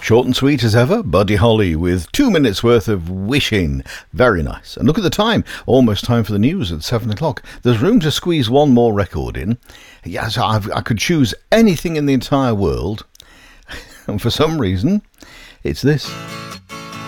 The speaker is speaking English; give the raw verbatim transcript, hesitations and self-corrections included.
Short and sweet as ever, Buddy Holly with two minutes worth of wishing. Very nice. And look at the time, almost time for the news at seven o'clock. There's room to squeeze one more record in. Yes, I've, I could choose anything in the entire world. And for some reason, it's this.